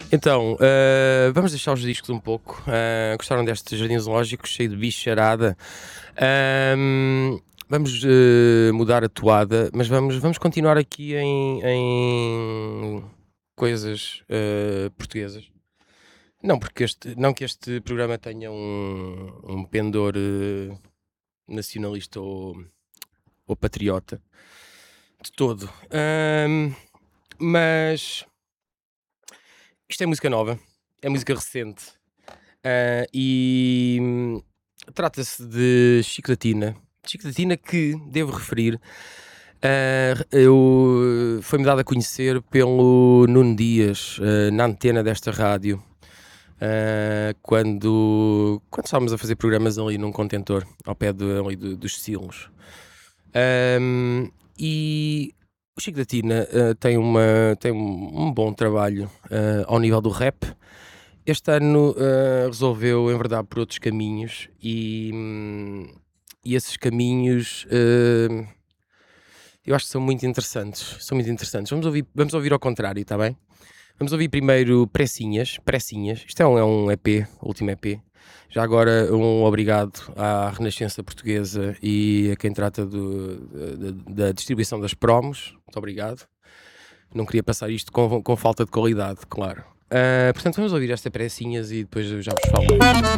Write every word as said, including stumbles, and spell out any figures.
Então, uh, vamos deixar os discos um pouco. Uh, gostaram deste jardim zoológico cheio de bicharada? Um, vamos uh, mudar a toada, mas vamos, vamos continuar aqui em, em coisas uh, portuguesas. Não, porque este, não que este programa tenha um, um pendor uh, nacionalista ou, ou patriota de todo. Um, mas isto é música nova, é música recente. Uh, e hum, trata-se de Chico da Tina. Chico da Tina que, devo referir, uh, eu, foi-me dado a conhecer pelo Nuno Dias, uh, na antena desta rádio, uh, quando, quando estávamos a fazer programas ali num contentor, ao pé de, ali de, dos Silos. Um, e o Chico da Tina uh, tem, uma, tem um, um bom trabalho uh, ao nível do rap. Este ano uh, resolveu enverdar por outros caminhos e, hum, e esses caminhos uh, eu acho que são muito interessantes. São muito interessantes. Vamos ouvir, vamos ouvir ao contrário, está bem? Vamos ouvir primeiro Pressinhas. Pressinhas. Isto é um, é um E P, o último E P. Já agora um obrigado à Renascença Portuguesa e a quem trata do, da, da distribuição das promos. Muito obrigado. Não queria passar isto com, com falta de qualidade, claro. Uh, portanto, vamos ouvir esta Pressinhas e depois eu já vos falo.